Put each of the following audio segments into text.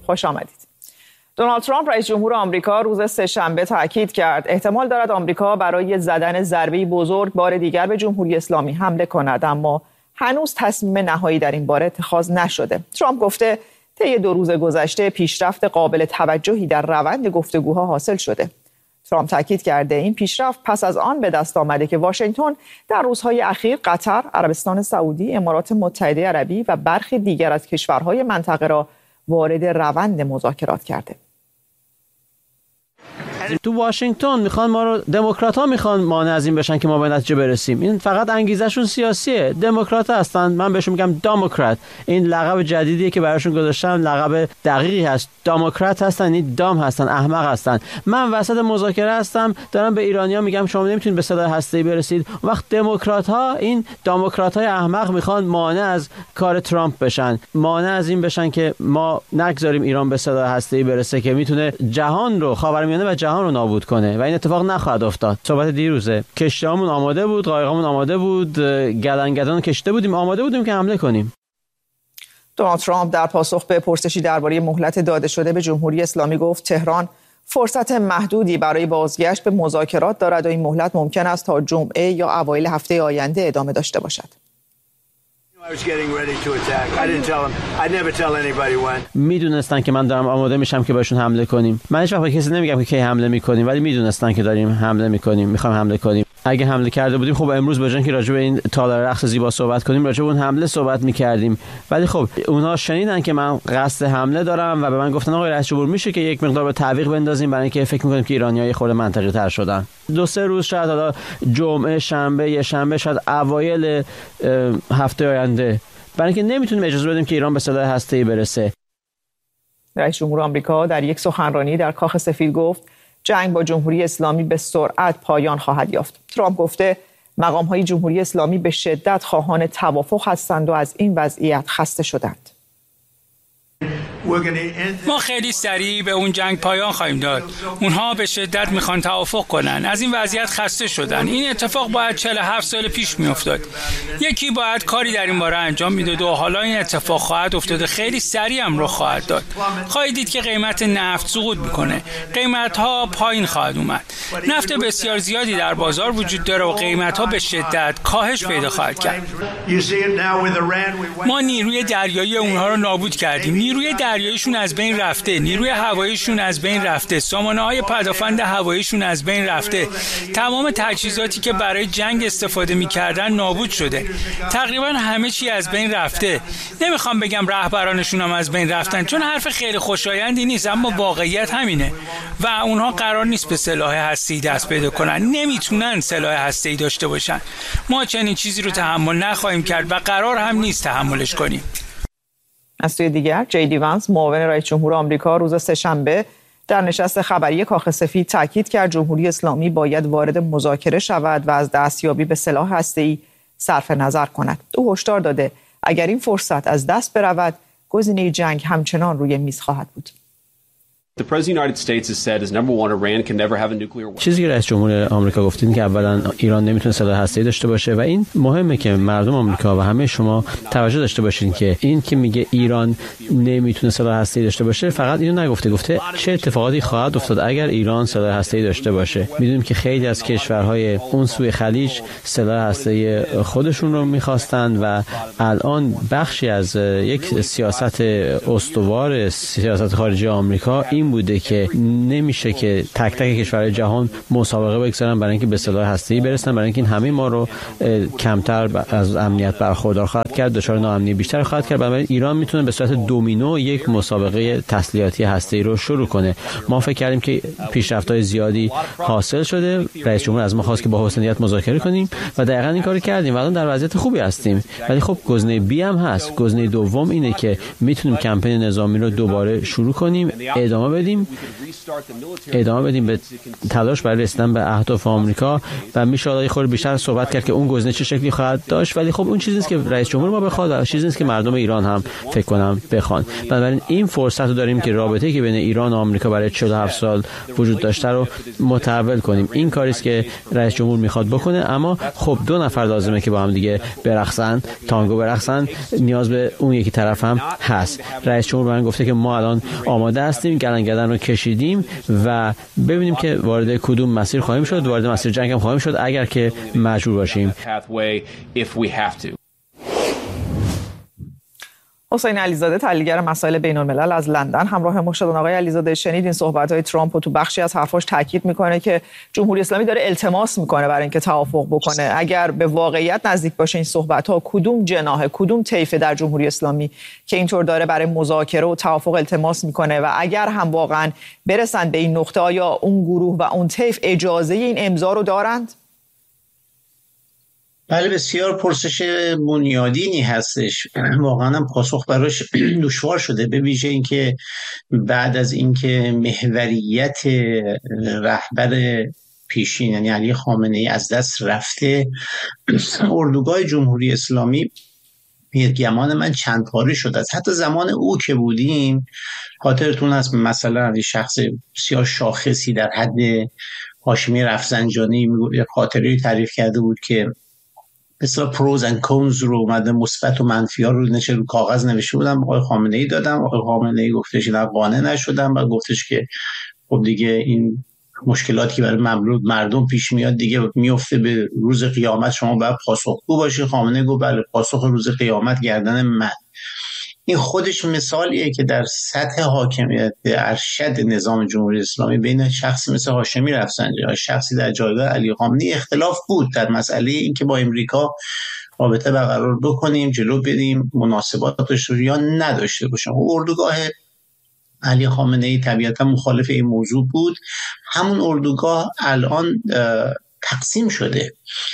خوش آمدید. دونالد ترامپ رئیس جمهور آمریکا روز سه‌شنبه تاکید کرد احتمال دارد آمریکا برای زدن ضربه‌ای بزرگ بار دیگر به جمهوری اسلامی حمله کند، اما هنوز تصمیم نهایی در این باره اتخاذ نشده. ترامپ گفته طی 2 روز گذشته پیشرفت قابل توجهی در روند گفتگوها حاصل شده. ترامپ تاکید کرده این پیشرفت پس از آن به دست آمده که واشنگتن در روزهای اخیر قطر، عربستان سعودی، امارات متحده عربی و برخی دیگر از کشورهای منطقه را وارد روند مذاکرات کرده. تو واشنگتن میخوان ما رو، دموکرات‌ها میخوان مانع از این بشن که ما به نتیجه برسیم. این فقط انگیزشون سیاسیه. دموکرات هستن، من بهشون میگم دموکرات. این لقب جدیدیه که براشون گذاشتن، لقب دقیقی هست. دموکرات هستن، این دام هستن، احمق هستن. من وسط مذاکره هستم، دارم به ایرانی‌ها میگم شما نمیتونید به سلاح هسته‌ای برسید. وقت دموکرات‌ها، این دموکرات‌های احمق میخوان مانع از کار ترامپ بشن، مانع از این بشن که ما نگذاریم ایران به سلاح هسته‌ای برسه که میتونه جهان رو، خاورمیانه و جهان رو نابود کنه و این اتفاق نخواهد افتاد. صحبت دیروزه، کشتیامون آماده بود، قایقامون آماده بود، گلنگدان کشته بودیم، آماده بودیم که حمله کنیم. دونالد ترامپ در پاسخ به پرسشی درباره مهلت داده شده به جمهوری اسلامی گفت تهران فرصت محدودی برای بازگشت به مذاکرات دارد و این مهلت ممکن است تا جمعه یا اوایل هفته آینده ادامه داشته باشد. میدونستن که من دارم آماده میشم که بهشون حمله کنیم. من هیچ وقت به کسی نمیگم که کی حمله میکنیم، ولی میدونستن که داریم حمله میکنیم، میخوایم حمله کنیم. اگه حمله کرده بودیم خب امروز به جای اینکه راجع به این تالار رقص زیبا صحبت کنیم، راجع به اون حمله صحبت میکردیم. ولی خب اونها شنیدن که من قصد حمله دارم و به من گفتن آقای رئیس جمهور میشه که یک مقدار به تعویق بندازیم، برای اینکه فکر میکنیم که ایرانی‌ها یه خورده منطقی تر شدن. 2-3 روز شاید، حالا جمعه، شنبه، یه شنبه، شاید اوایل هفته آینده، برای اینکه نمیتونیم اجازه بدیم که ایران به سلاح هسته‌ای برسه. رئیس جمهور آمریکا در یک سخنرانی در کاخ سفید گفت جنگ با جمهوری اسلامی به سرعت پایان خواهد یافت. ترامپ گفته مقام‌های جمهوری اسلامی به شدت خواهان توافق هستند و از این وضعیت خسته شدند. ما خیلی سریع به اون جنگ پایان خواهیم داد. اونها به شدت میخوان توافق کنن. از این وضعیت خسته شدن. این اتفاق باید 47 سال پیش میافتاد. یکی باید کاری در این باره انجام میداد و حالا این اتفاق خواهد افتاد. خیلی سریع هم رخ خواهد داد. خواهید دید که قیمت نفت سقوط میکنه. قیمت ها پایین خواهد اومد. نفت بسیار زیادی در بازار وجود داره و قیمت ها به شدت کاهش پیدا خواهد کرد. ما نیروی دریایی اونها رو نابود کردیم. نیروی دریاییشون از بین رفته، نیروی هواییشون از بین رفته، سامانه‌های پدافند هواییشون از بین رفته، تمام تجهیزاتی که برای جنگ استفاده می‌کردن نابود شده. تقریبا همه چی از بین رفته. نمیخوام بگم رهبرانشون هم از بین رفتن، چون حرف خیلی خوشایندی نیست، اما واقعیت همینه و اونها قرار نیست به سلاح هسته‌ای دست پیدا کنن. نمیتونن سلاح هسته‌ای داشته باشن. ما چنین چیزی رو تحمل نخواهیم کرد و قرار هم نیست تحملش کنیم. از سوی دیگر جی دی وانس معاون رئیس جمهور آمریکا روز سه‌شنبه در نشست خبری کاخ سفید تاکید کرد جمهوری اسلامی باید وارد مذاکره شود و از دستیابی به سلاح هسته‌ای صرف نظر کند. او هشدار داده اگر این فرصت از دست برود گزینه جنگ همچنان روی میز خواهد بود. چیزی که رئیس جمهور آمریکا گفت این که اولا ایران نمیتونه سلاح هسته‌ای داشته باشه و این مهمه که مردم آمریکا و همه شما توجه داشته باشین که این که میگه ایران نمیتونه سلاح هسته‌ای داشته باشه فقط اینو نگفته، گفته چه اتفاقاتی خواهد افتاد اگر ایران سلاح هسته‌ای داشته باشه. میدونیم که خیلی از کشورهای اون سوی خلیج سلاح هسته‌ای خودشون رو میخواستن و الان بخشی از یک سیاست استوار سیاست خارجی آمریکا این بوده که نمیشه که تک تک کشورهای جهان مسابقه بگذارن برای اینکه به سلاح هسته‌ای برسن، برای اینکه این همه ما رو کمتر از امنیت برخوردار خواهد کرد، دچار ناامنی بیشتر خواهد کرد. برای ایران میتونه به صورت دومینو یک مسابقه تسلیحاتی هسته‌ای رو شروع کنه. ما فکر کردیم که پیشرفت‌های زیادی حاصل شده، رئیس جمهور از ما خواست که با حسنیت مذاکره کنیم و دقیقاً این کارو کردیم و الان در وضعیت خوبی هستیم. ولی خب گزینه بی هم هست. گزینه دوم اینه که میتونیم کمپین نظامی رو دوباره شروع کنیم، ادامه ادامه بدیم به تلاش برای رسیدن به اهداف آمریکا و میشه خود بیشتر صحبت کرد که اون گزینه چه شکلی خواهد داشت، ولی خب اون چیزی است که رئیس جمهور ما بخواد و چیزی است که مردم ایران هم فکر کنم بخوان. بنابراین این فرصت رو داریم که رابطه‌ای که بین ایران و آمریکا برای 47 سال وجود داشته رو متحول کنیم. این کاری است که رئیس جمهور میخواد بکنه، اما خب دو نفر لازمه که با هم دیگه برقصن، تانگو برقصن، نیاز به اون یکی طرف هم هست. رئیس جمهور من گفته که ما الان آماده هستیم، گردن رو کشیدیم و ببینیم که وارد کدوم مسیر خواهیم شد. وارد مسیر جنگ هم خواهیم شد اگر که مجبور باشیم. حسین علیزاده، تحلیلگر مسائل بین‌الملل از لندن همراه ما شدن. آقای علیزاده، شنیدین صحبت‌های ترامپ و تو بخشی از حرفاش تاکید میکنه که جمهوری اسلامی داره التماس میکنه برای اینکه توافق بکنه. اگر به واقعیت نزدیک باشه این صحبت‌ها، کدوم جناح، کدوم طیف در جمهوری اسلامی که اینطور داره برای مذاکره و توافق التماس میکنه و اگر هم واقعا برسن به این نقطه، آیا اون گروه و اون طیف اجازه این امضا رو دارند؟ بله، بسیار پرسش بنیادینی هستش. واقعا هم پاسخ براش دشوار شده، به ویژه اینکه بعد از اینکه محوریت رهبر پیشین یعنی علی خامنه‌ای از دست رفته، اردوگاه جمهوری اسلامی گمان من چند پاره شده است. حتی زمان او که بودیم، خاطرتون هست مثلا شخص بسیار شاخصی در حد هاشمی رفسنجانی خاطری تعریف کرده بود که مثلا پروز اند کونز رو اومده، مثبت و منفی ها رو رو کاغذ نوشته بودم، آقای خامنه‌ای دادم. آقای خامنه‌ای گفتش نه، قانع نشدم و گفتش که خب دیگه این مشکلاتی که برای مردم پیش میاد دیگه میفته به روز قیامت، شما باید پاسخگو باشی. خامنه‌ای گفت بله، پاسخ روز قیامت گردن من. این خودش مثالیه که در سطح حاکمیت ارشد نظام جمهوری اسلامی بین شخصی مثل هاشمی رفسنجانی، شخصی در جایگاه علی خامنه‌ای اختلاف بود در مسئله اینکه با امریکا رابطه برقرار بکنیم، جلو بریم، مناسباتش رو یا نداشته باشیم. اردوگاه علی خامنه‌ای طبیعتا مخالف این موضوع بود. همون اردوگاه الان تقسیم شده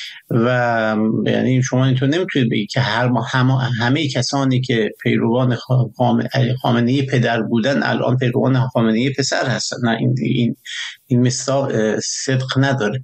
و یعنی شما اینطور نمیتونید بگید که همه کسانی که پیروان خامنه‌ای پدر بودن الان پیروان خامنه‌ای پسر هستن. نه، این مصداق صدق نداره.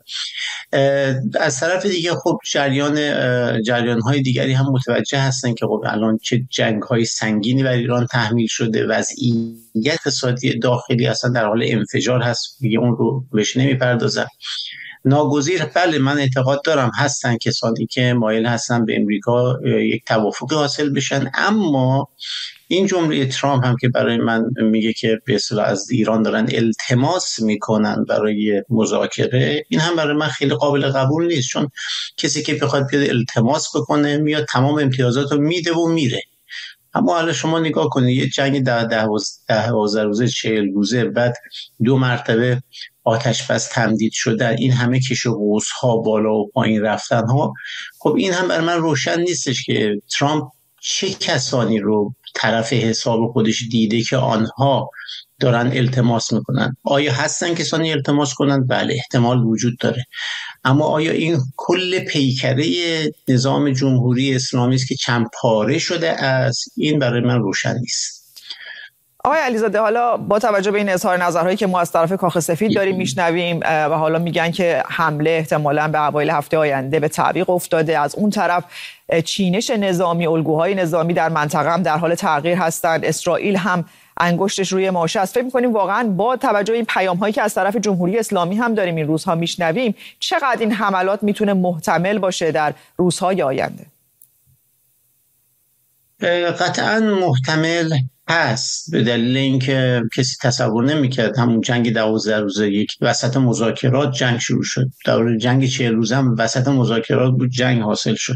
از طرف دیگه خب جریان‌های دیگری هم متوجه هستن که خب الان چه جنگ‌های سنگینی بر ایران تحمیل شده، وضعیت اقتصادی داخلی اصلا در حال انفجار هست، دیگه اون رو بهش نمیپردازم. ناگزیر بله، من اعتقاد دارم هستن کسانی که مایل هستن به امریکا یک توافقی حاصل بشن، اما این جمله ترامپ هم که برای من میگه که به اصطلاح از ایران دارن التماس میکنن برای مذاکره، این هم برای من خیلی قابل قبول نیست. چون کسی که بخواد بیاد التماس بکنه میاد تمام امتیازات رو میده و میره. اما حالا شما نگاه کنید، یه جنگ 12 روزه 40 روزه، بعد 2 مرتبه آتش بس تمدید شدن، این همه کش و قوس‌ها، بالا و پایین رفتن ها، خب این هم برای من روشن نیستش که ترامپ چه کسانی رو طرف حساب خودش دیده که آنها دارن التماس میکنن. آیا هستن کسانی التماس کنن؟ بله، احتمال وجود داره. اما آیا این کل پیکره نظام جمهوری اسلامی است که چند پاره شده است؟ این برای من روشن نیست. آقای علیزاده، حالا با توجه به این اظهار نظرهایی که ما از طرف کاخ سفید داریم میشنویم و حالا میگن که حمله احتمالاً به اوایل هفته آینده به تعویق افتاده، از اون طرف چینش نظامی، الگوهای نظامی در منطقه هم در حال تغییر هستند، اسرائیل هم انگشتش روی ماشه است. فکر می‌کنیم واقعاً با توجه به این پیام‌هایی که از طرف جمهوری اسلامی هم داریم این روزها میشنویم، چقدر این حملات میتونه محتمل باشه در روزهای آینده؟ قطعاً محتمل هست، به دلیل اینکه کسی تصور نمی‌کرد همون جنگ 12 روزه یک وسط مذاکرات جنگ شروع شد. در جنگ 40 روزه هم وسط مذاکرات بود جنگ حاصل شد.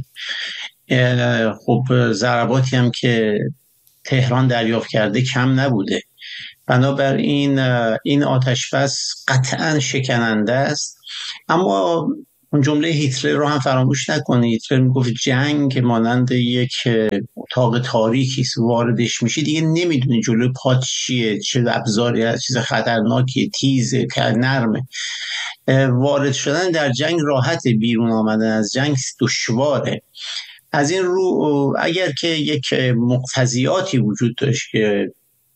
خب ضرباتی هم که تهران دریافت کرده کم نبوده. بنابراین این آتش‌بس قطعاً شکننده است. اما اون جمله هیتلر رو هم فراموش نکنید. هیتلر میگفت جنگ مانند یک اتاق تاریکی است، واردش میشی دیگه نمیدونی جلوی پات چیه، چه ابزاری هست، چیز خطرناکی، تیزه، نرمه. وارد شدن در جنگ راحته، بیرون آمدن از جنگ دشواره. از این رو اگر که یک مقتضیاتی وجود داشت که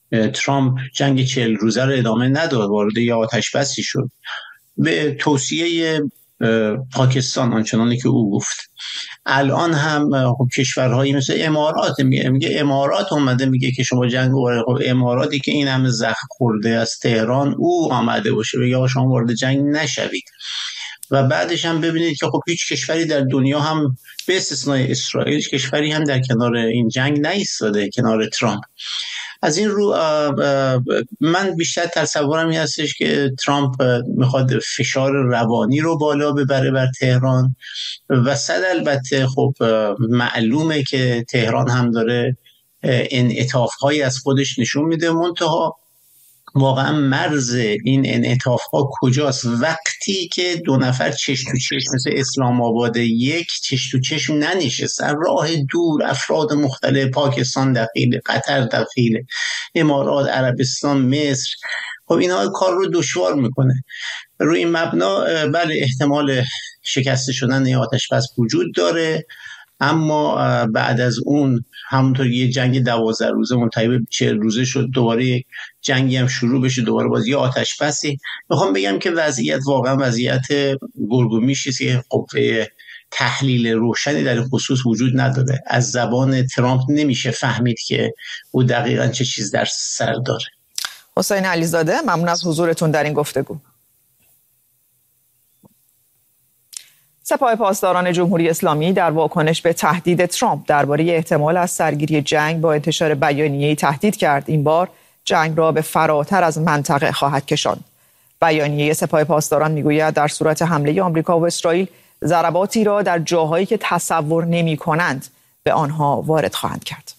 ترامپ جنگ 40 روزه رو ادامه نداد، وارد یه آتش بسی شد به توصیه پاکستان آنچنانی که او گفت. الان هم کشورهایی مثل امارات میگه امارات اومده میگه که شما جنگ وارد، اماراتی که این همه زخم خورده از تهران او آمده باشه بگه شما وارد جنگ نشوید. و بعدش هم ببینید که خب هیچ کشوری در دنیا هم به استثنای اسرائیل هیچ کشوری هم در کنار این جنگ نایستاده، کنار ترامپ. از این رو من بیشتر تصورم این هستش که ترامپ میخواد فشار روانی رو بالا ببره بر تهران و صد البته خب معلومه که تهران هم داره انعطاف‌هایی از خودش نشون میده، منتها واقعا مرز این انعطاف‌ها کجاست وقتی که دو نفر چش تو چش مثل اسلام آباد یک چش تو چش ننشستن، راه دور، افراد مختلف، پاکستان دخیل، قطر دخیل، امارات، عربستان، مصر، خب اینا کار رو دشوار میکنه. روی این مبنا بله احتمال شکست شدن این آتش بس وجود داره، اما بعد از اون همونطور یه جنگ 12 روزه منتهی به 40 روزه شد، دوباره یک جنگی هم شروع بشه، دوباره باز یه آتش بسی. میخوام بگم که وضعیت واقعا وضعیت گرگومیشی است که قوه تحلیل روشنی در این خصوص وجود نداره. از زبان ترامپ نمیشه فهمید که او دقیقاً چه چیز در سر داره. حسین علیزاده ممنون از حضورتون در این گفتگو. سپاه پاسداران جمهوری اسلامی در واکنش به تهدید ترامپ درباره احتمال از سرگیری جنگ با انتشار بیانیه‌ای تهدید کرد این بار جنگ را به فراتر از منطقه خواهد کشاند. بیانیه سپاه پاسداران میگوید در صورت حمله آمریکا و اسرائیل ضرباتی را در جاهایی که تصور نمی‌کنند به آنها وارد خواهند کرد.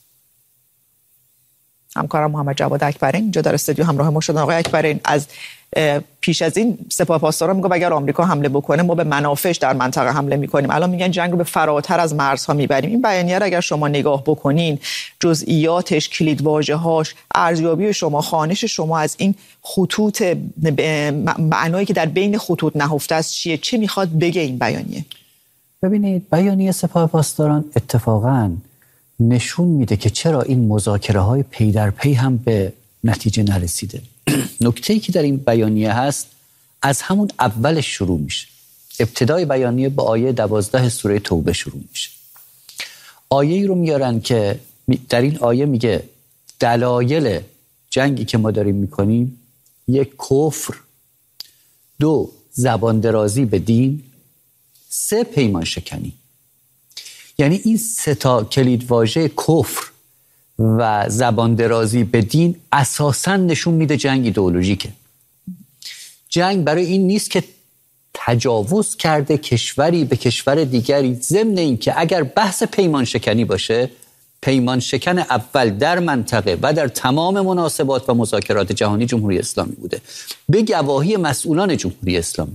همکارم محمد جواد اکبرین اینجا در استودیو همراه ما شدن. آقای اکبرین، از پیش از این سپاه پاسداران میگه اگر آمریکا حمله بکنه ما به منافعش در منطقه حمله میکنیم، الان میگن جنگ رو به فراتر از مرزها میبریم. این بیانیه را اگر شما نگاه بکنین، جزئیاتش، کلیدواژه‌هاش، ارزیابی شما، خوانش شما از این خطوط معنایی که در بین خطوط نهفته است چیه؟ چه میخواد بگه این بیانیه؟ ببینید، بیانیه سپاه پاسداران اتفاقاً نشون میده که چرا این مذاکره های پی در پی هم به نتیجه نرسیده. نکته‌ای که در این بیانیه هست از همون اولش شروع میشه. ابتدای بیانیه با آیه 12 سوره توبه شروع میشه. آیه‌ای رو میارن که در این آیه میگه دلایل جنگی که ما داریم میکنیم: 1 کفر، 2 زبان درازی به دین، 3 پیمان شکنی. یعنی این 3 تا کلیدواژه کفر و زبان درازی به دین اساساً نشون میده جنگ ایدئولوژیکه. جنگ برای این نیست که تجاوز کرده کشوری به کشور دیگری، ضمن این که اگر بحث پیمان شکنی باشه، پیمان شکن اول در منطقه و در تمام مناسبات و مذاکرات جهانی جمهوری اسلامی بوده، به گواهی مسئولان جمهوری اسلامی.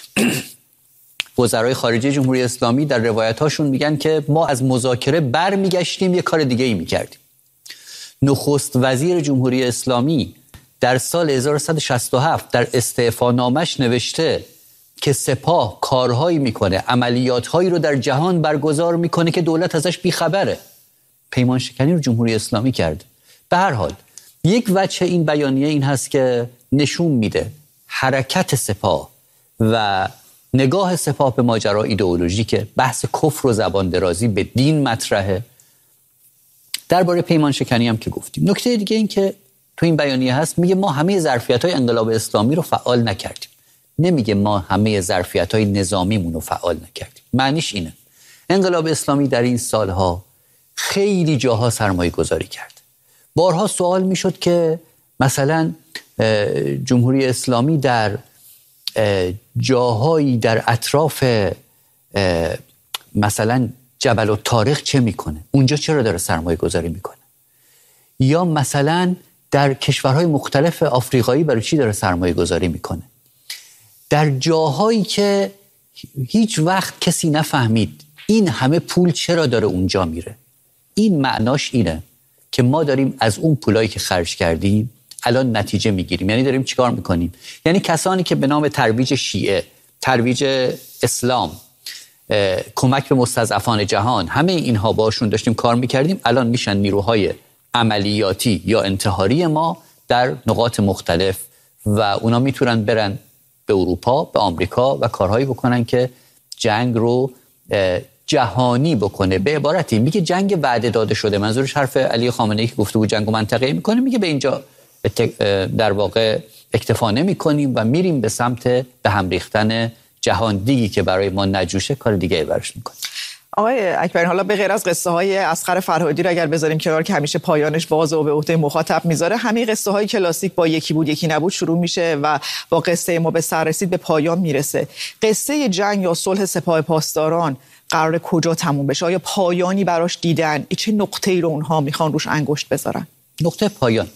وزرای خارجه جمهوری اسلامی در روایت‌هاشون میگن که ما از مذاکره برمیگشتیم یه کار دیگه ای میکردیم. نخست وزیر جمهوری اسلامی در سال 1167 در استعفانامش نوشته که سپاه کارهایی میکنه، عملیاتهایی رو در جهان برگزار میکنه که دولت ازش بیخبره. پیمان شکنی رو جمهوری اسلامی کرد. به هر حال یک وجه این بیانیه این هست که نشون میده حرکت سپاه و نگاه سپاه به ماجرا ایدئولوژیکه. بحث کفر و زبان درازی به دین مطرحه. درباره پیمان شکنی هم که گفتیم. نکته دیگه این که تو این بیانیه هست، میگه ما همه ظرفیت‌های انقلاب اسلامی رو فعال نکردیم. نمیگه ما همه ظرفیت‌های نظامیمون رو فعال نکردیم. معنیش اینه انقلاب اسلامی در این سالها خیلی جاها سرمایه گذاری کرد. بارها سوال میشد که مثلا جمهوری اسلامی در جاهایی در اطراف مثلا جبل الطارق چه میکنه؟ اونجا چرا داره سرمایه گذاری میکنه؟ یا مثلا در کشورهای مختلف آفریقایی برای چی داره سرمایه گذاری میکنه؟ در جاهایی که هیچ وقت کسی نفهمید این همه پول چرا داره اونجا میره. این معناش اینه که ما داریم از اون پولایی که خرج کردیم الان نتیجه میگیریم. یعنی داریم چیکار میکنیم؟ یعنی کسانی که به نام ترویج شیعه، ترویج اسلام، کمک به مستضعفان جهان، همه اینها باشون داشتیم کار میکردیم، الان میشن نیروهای عملیاتی یا انتحاری ما در نقاط مختلف و اونا میتونن برن به اروپا، به آمریکا و کارهایی بکنن که جنگ رو جهانی بکنه. به عبارتی میگه جنگ وعده داده شده، منظورش حرف علی خامنه‌ای که گفته بود جنگ منطقه‌ای میکنه، میگه به اینجا در واقع اکتفا نمی‌کنیم و میریم به سمت به هم ریختن جهان دیگی که برای ما نجوشه، کار دیگه برش میکنیم. آقای اکبری، حالا به غیر از قصه های اصغر فرهادی رو اگر بذاریم کنار که همیشه پایانش بازه و به عهده مخاطب میذاره، همین قصه های کلاسیک با یکی بود یکی نبود شروع میشه و با قصه ما به سر رسید به پایان میرسه. قصه جنگ یا صلح سپاه پاسداران قرار کجا تموم بشه؟ آیا پایانی براش دیدن؟ چه نقطه‌ای رو اونها میخوان روش انگشت بذارن؟ نقطه پایان،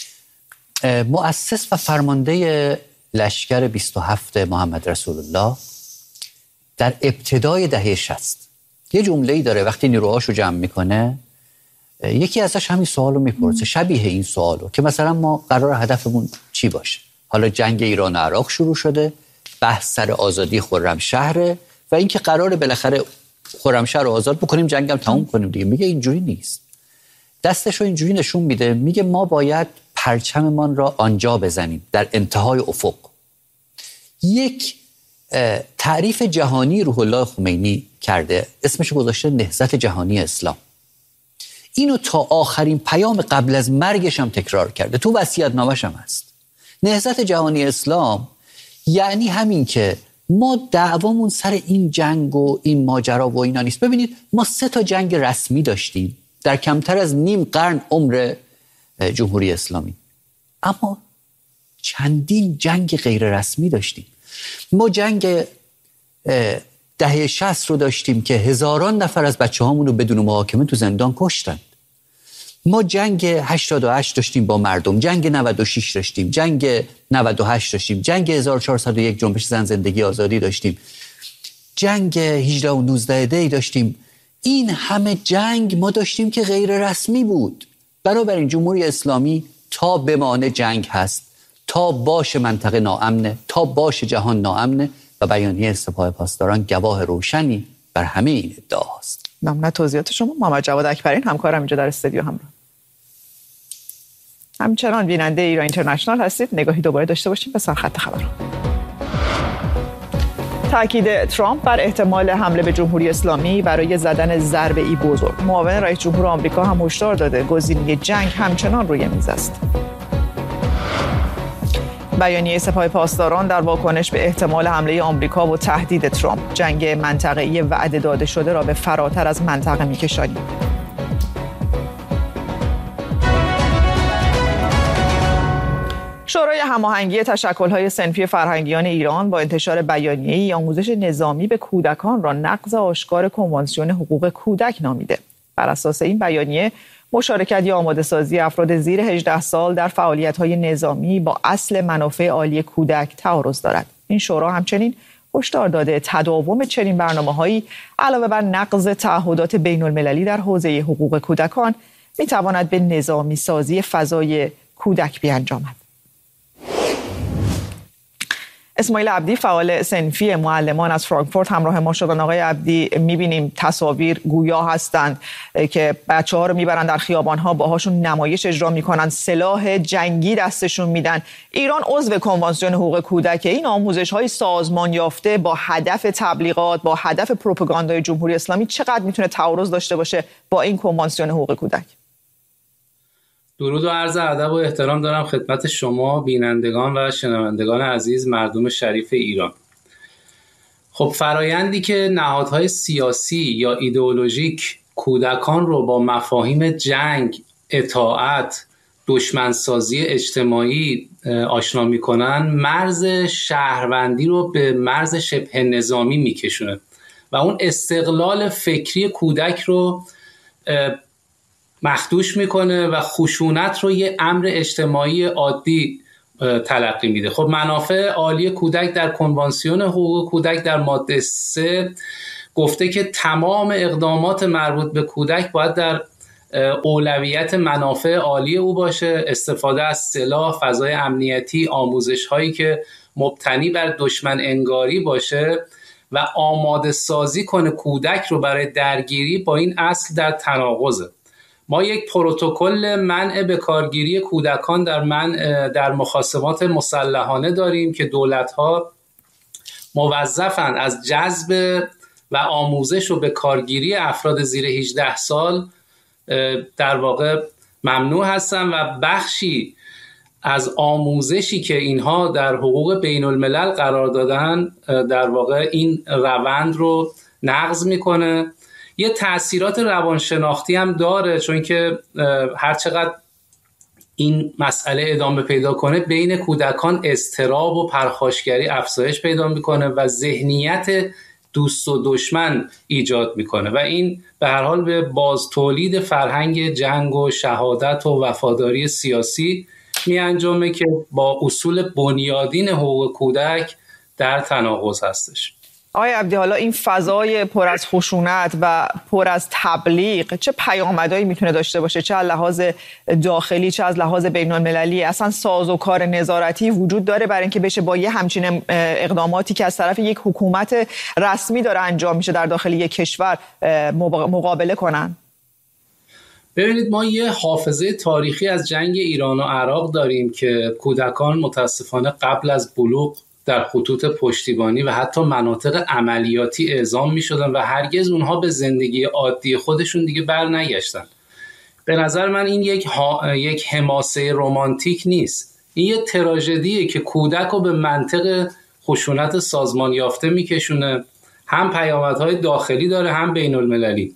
مؤسس و فرمانده لشکر 27 محمد رسول الله در ابتدای دهه 60 یه جمله‌ای داره وقتی نیروهاشو جمع میکنه، یکی ازش همین سوالو میپرسه، شبیه این سوالو که مثلا ما قرار هدفمون چی باشه؟ حالا جنگ ایران و عراق شروع شده، بحث سر آزادی خرمشهر و اینکه قراره بالاخره خرمشهر رو آزاد بکنیم، جنگم تموم کنیم دیگه. میگه اینجوری نیست. دستشو اینجوری نشون میده، میگه ما باید پرچممان را آنجا بزنیم، در انتهای افق. یک تعریف جهانی روح الله خمینی کرده، اسمش گذاشته نهضت جهانی اسلام. اینو تا آخرین پیام قبل از مرگش هم تکرار کرده، تو وصیت‌نامه‌ش هم هست. نهضت جهانی اسلام یعنی همین که ما دعوامون سر این جنگ و این ماجرا و اینا نیست. ببینید ما 3 تا جنگ رسمی داشتیم در کمتر از نیم قرن عمر جمهوری اسلامی، اما چندین جنگ غیر رسمی داشتیم. ما جنگ دهه 60 رو داشتیم که هزاران نفر از بچه‌هامون رو بدون محاکمه تو زندان کشتند. ما جنگ 88 داشتیم با مردم، جنگ 96 داشتیم، جنگ 98 داشتیم، جنگ 1401 جنبش زن زندگی آزادی داشتیم، جنگ 18 و 19 دی داشتیم. این همه جنگ ما داشتیم که غیر رسمی بود. بنابراین جمهوری اسلامی تا بمانه جنگ هست، تا باشه منطقه ناامنه، تا باشه جهان ناامنه و بیانیه سپاه پاسداران گواه روشنی بر همه این ادعا هست. ممنون توضیحات شما. محمد جواد اکبرین همکارم اینجا در استودیو همراه. همچنان بیننده ایران اینترنشنال هستید. نگاهی دوباره داشته باشیم به سرخط خبر. تاکید ترامپ بر احتمال حمله به جمهوری اسلامی برای زدن ضربه‌ای بزرگ. معاون رئیس جمهور آمریکا هم هشدار داده گزینه جنگ همچنان روی میز است. بیانیه سپاه پاسداران در واکنش به احتمال حمله آمریکا و تهدید ترامپ، جنگ منطقه‌ای وعده داده شده را به فراتر از منطقه می‌کشانیم. شورای هماهنگی تشکل‌های صنفی فرهنگیان ایران با انتشار بیانیه‌ای آموزش نظامی به کودکان را نقض آشکار کنوانسیون حقوق کودک نامیده. بر اساس این بیانیه مشارکت یا آماده‌سازی افراد زیر 18 سال در فعالیت‌های نظامی با اصل منافع عالی کودک تعارض دارد. این شورا همچنین هشدار داده تداوم چنین برنامه‌هایی علاوه بر نقض تعهدات بین‌المللی در حوزه حقوق کودکان می‌تواند به نظامی سازی فضای کودک بیانجامد. اسماعیل عبدی فعال صنفی معلمان از فرانکفورت همراه ما شدن. آقای عبدی، می‌بینیم تصاویر گویا هستند که بچه‌ها رو میبرن در خیابان‌ها، باهاشون نمایش اجرا میکنن، سلاح جنگی دستشون میدن. ایران عضو کنوانسیون حقوق کودک. این آموزش‌های سازمان یافته با هدف تبلیغات، با هدف پروپاگاندای جمهوری اسلامی چقدر میتونه تعارض داشته باشه با این کنوانسیون حقوق کودک؟ درود و عرض ادب و احترام دارم خدمت شما بینندگان و شنوندگان عزیز مردم شریف ایران. خب فرایندی که نهادهای سیاسی یا ایدئولوژیک کودکان رو با مفاهیم جنگ، اطاعت، دشمنسازی اجتماعی آشنا میکنن، مرز شهروندی رو به مرز شبه نظامی میکشونه و اون استقلال فکری کودک رو مخدوش میکنه و خشونت رو یه امر اجتماعی عادی تلقی میده. خب منافع عالی کودک در کنوانسیون حقوق کودک در ماده 3 گفته که تمام اقدامات مربوط به کودک باید در اولویت منافع عالی او باشه، استفاده از سلاح، فضای امنیتی، آموزش هایی که مبتنی بر دشمن انگاری باشه و آماده سازی کنه کودک رو برای درگیری با این اصل در تناقضه. ما یک پروتکل منع بکارگیری کودکان در مخاصمات مسلحانه داریم که دولت‌ها موظفند از جذب و آموزش و بکارگیری افراد زیر 18 سال در واقع ممنوع هستن و بخشی از آموزشی که اینها در حقوق بین الملل قرار دادن در واقع این روند رو نقض میکنه. یه تأثیرات روانشناختی هم داره، چون که هر چقدر این مسئله ادامه پیدا کنه بین کودکان اضطراب و پرخاشگری افزایش پیدا میکنه و ذهنیت دوست و دشمن ایجاد میکنه و این به هر حال به باز تولید فرهنگ جنگ و شهادت و وفاداری سیاسی می انجامه که با اصول بنیادین حقوق کودک در تناقض هستش. آقای عبدی، حالا این فضای پر از خشونت و پر از تبلیغ چه پیامدهایی میتونه داشته باشه، چه از لحاظ داخلی چه از لحاظ بین المللی؟ اصلا سازوکار نظارتی وجود داره برای اینکه بشه با یه همچین اقداماتی که از طرف یک حکومت رسمی داره انجام میشه در داخل یک کشور مقابله کنن؟ ببینید، ما یه حافظه تاریخی از جنگ ایران و عراق داریم که کودکان متاسفانه قبل از بلوغ در خطوط پشتیبانی و حتی مناطق عملیاتی اعزام می شدن و هرگز اونها به زندگی عادی خودشون دیگه بر نگشتن. به نظر من این یک حماسه رمانتیک نیست، این یه تراژدیه که کودک رو به منطق خشونت سازمان یافته می کشونه. هم پیامدهای داخلی داره هم بین المللی.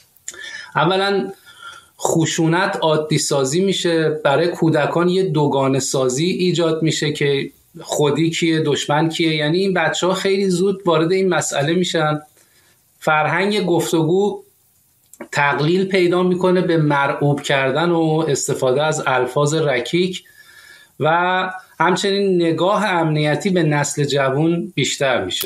اولا خشونت عادی سازی میشه، برای کودکان یه دوگانه سازی ایجاد میشه که خودی کیه دشمن کیه. یعنی این بچه ها خیلی زود وارد این مسئله میشن، فرهنگ گفتگو تقلیل پیدا میکنه به مرعوب کردن و استفاده از الفاظ رکیک و همچنین نگاه امنیتی به نسل جوان بیشتر میشه.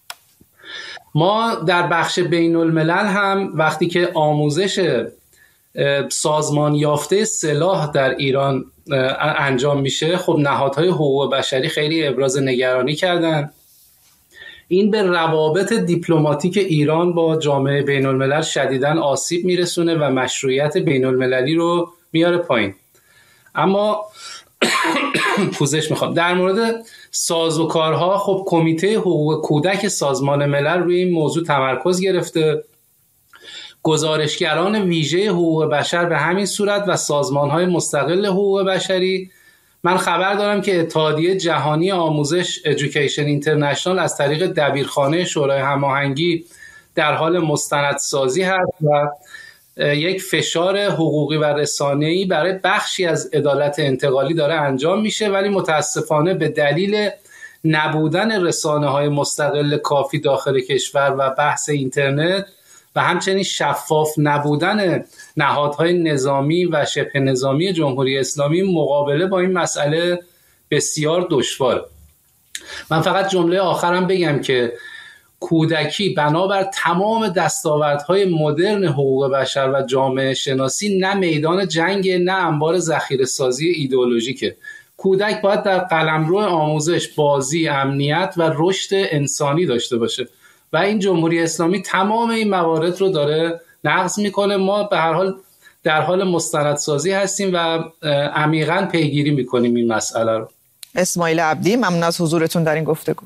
ما در بخش بین الملل هم وقتی که آموزش سازمان یافته سلاح در ایران انجام میشه، خب نهادهای حقوق بشری خیلی ابراز نگرانی کردن. این به روابط دیپلماتیک ایران با جامعه بین الملل شدیداً آسیب میرسونه و مشروعیت بین المللی رو میاره پایین. اما پوزش میخوام در مورد سازوکارها، خب کمیته حقوق کودک سازمان ملل روی این موضوع تمرکز گرفته. گزارشگران ویژه حقوق بشر به همین صورت و سازمان‌های مستقل حقوق بشری. من خبر دارم که اتحادیه جهانی آموزش Education International از طریق دبیرخانه شورای هماهنگی در حال مستندسازی هست و یک فشار حقوقی و رسانه‌ای برای بخشی از عدالت انتقالی داره انجام میشه، ولی متاسفانه به دلیل نبودن رسانه‌های مستقل کافی داخل کشور و بحث اینترنت و همچنین شفاف نبودن نهادهای نظامی و شبه نظامی جمهوری اسلامی، مقابله با این مسئله بسیار دشواره. من فقط جمله آخرم بگم که کودکی بنابر تمام دستاوردهای مدرن حقوق بشر و جامعه شناسی نه میدان جنگ نه انبار ذخیره سازی ایدئولوژیکه. کودک باید در قلمرو آموزش بازی، امنیت و رشد انسانی داشته باشه و این جمهوری اسلامی تمام این موارد رو داره نقض میکنه. ما به هر حال در حال مستندسازی هستیم و عمیقاً پیگیری میکنیم این مسئله رو. اسماعیل عبدی، ممنون از حضورتون در این گفتگو.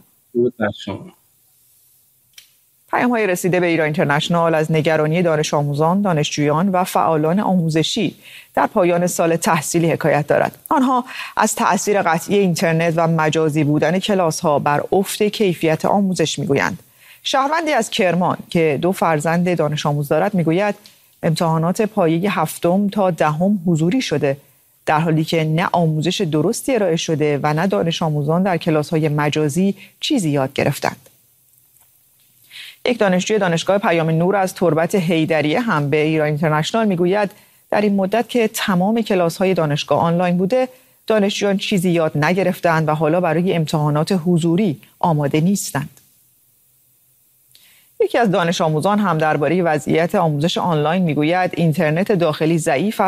پیام‌های رسیده به ایران اینترنشنال از نگرانی دانش آموزان، دانشجویان و فعالان آموزشی در پایان سال تحصیلی حکایت دارد. آنها از تأثیر قطعی اینترنت و مجازی بودن کلاس‌ها بر افت کیفیت آموزش میگویند. شهروندی از کرمان که 2 فرزند دانش آموز دارد میگوید امتحانات پایه 7 تا 10 حضوری شده، در حالی که نه آموزش درستی ارائه شده و نه دانش آموزان در کلاس‌های مجازی چیزی یاد گرفتند. یک دانشجوی دانشگاه پیام نور از تربت حیدریه هم به ایران اینترنشنال میگوید در این مدت که تمام کلاس‌های دانشگاه آنلاین بوده، دانشجویان چیزی یاد نگرفتند و حالا برای امتحانات حضوری آماده نیستند. یکی از دانش آموزان هم درباره وضعیت آموزش آنلاین میگوید اینترنت داخلی ضعیف